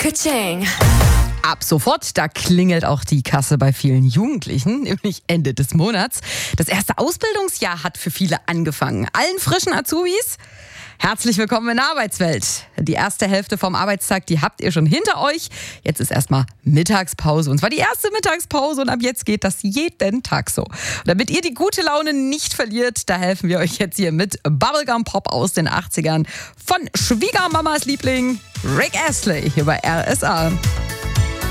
Ka-ching. Ab sofort, da klingelt auch die Kasse bei vielen Jugendlichen, nämlich Ende des Monats. Das erste Ausbildungsjahr hat für viele angefangen. Allen frischen Azubis, herzlich willkommen in der Arbeitswelt. Die erste Hälfte vom Arbeitstag, die habt ihr schon hinter euch. Jetzt ist erstmal Mittagspause. Und zwar die erste Mittagspause und ab jetzt geht das jeden Tag so. Und damit ihr die gute Laune nicht verliert, da helfen wir euch jetzt hier mit Bubblegum Pop aus den 80ern von Schwiegermamas Liebling Rick Astley hier bei RSA.